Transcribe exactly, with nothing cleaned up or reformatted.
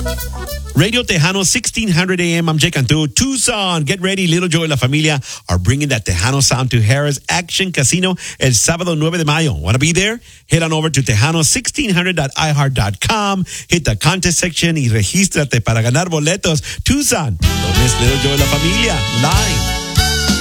Radio Tejano, sixteen hundred A M. I'm Jay Cantu. Tucson, get ready. Little Joe y la familia are bringing that Tejano sound to Harrah's Action Casino el sábado nueve de mayo. Want to be there? Head on over to tejano sixteen hundred dot i heart dot com. Hit the contest section y regístrate para ganar boletos. Tucson, don't miss Little Joe y la familia live.